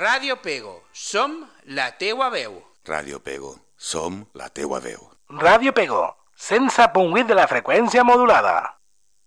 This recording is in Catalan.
Ràdio Pego, som la teua veu. Ràdio Pego, som la teua veu. Ràdio Pego, 100.8 de la freqüència modulada.